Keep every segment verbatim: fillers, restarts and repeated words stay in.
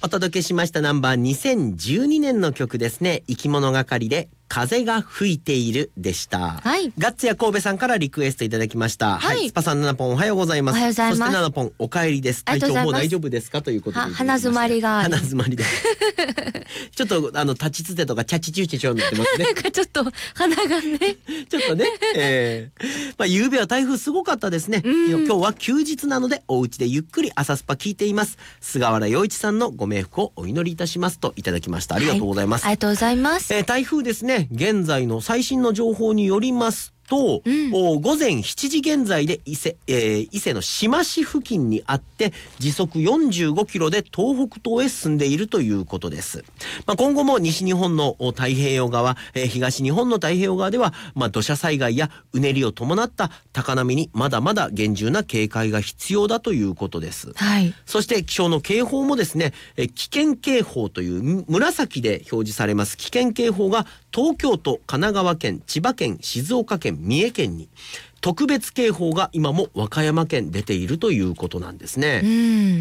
お届けしましたナンバーにせんじゅうにねんの曲ですね。生き物係で風が吹いているでした。 はい。 ガッツや神戸さんからリクエストいただきました。 はい。 はい、スパさんナナポンおはようございます。 おはようございます。 そしてナナポンお帰りです。体調もう大丈夫ですかということで。 鼻詰まりが鼻詰まりで。ちょっとあの立ちつてとかチャチチュチュチュになってますね。 なんかちょっと鼻がね。 ちょっとね。えー、まあ夕べは台風すごかったですね。今日は休日なのでお家でゆっくり朝スパ聞いています。菅原洋一さんのご冥福をお祈りいたしますといただきました。ありがとうございます。 はい、ありがとうございます。 えー、台風ですね。現在の最新の情報によりますと、うん、午前しちじ現在で伊勢、えー、伊勢の志摩市付近にあって時速よんじゅうごキロで東北東へ進んでいるということです。まあ、今後も西日本の太平洋側、えー、東日本の太平洋側では、まあ、土砂災害やうねりを伴った高波にまだまだ厳重な警戒が必要だということです。 はい、 そして気象の警報もですね、えー、危険警報という紫で表示されます危険警報が東京都、神奈川県、千葉県、静岡県、三重県に、特別警報が今も和歌山県出ているということなんですね。 うん、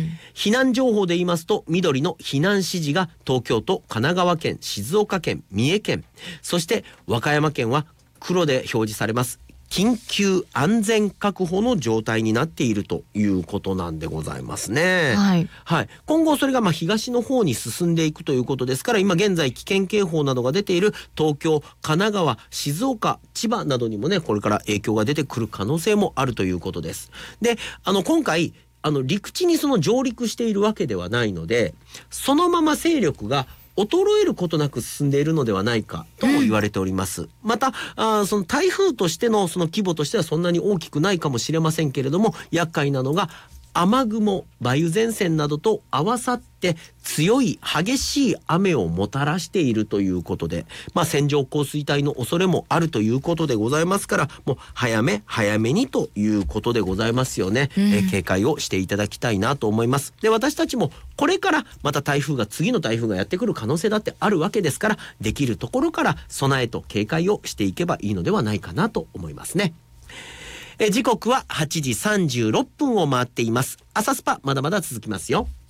避難情報で言いますと緑の避難指示が東京都、神奈川県、静岡県、三重県、そして和歌山県は黒で表示されます緊急安全確保の状態になっているということなんでございますね。 はい。 はい。今後それがまあ東の方に進んでいくということですから、今現在危険警報などが出ている東京、神奈川、静岡、千葉などにもね、これから影響が出てくる可能性もあるということです。で、あの今回あの陸地にその上陸しているわけではないので、そのまま勢力が衰えることなく進んでいるのではないかとも言われております。うん、またあその台風としてのその規模としてはそんなに大きくないかもしれませんけれども、厄介なのが雨雲、梅雨前線などと合わさって強い激しい雨をもたらしているということで、まあ、線状降水帯の恐れもあるということでございますから、もう早め早めにということでございますよね。うん、えー、警戒をしていただきたいなと思います。で、私たちもこれからまた台風が次の台風がやってくる可能性だってあるわけですから、できるところから備えと警戒をしていけばいいのではないかなと思いますね。え時刻ははちじさんじゅうろっぷんを回っています。朝スパまだまだ続きますよ。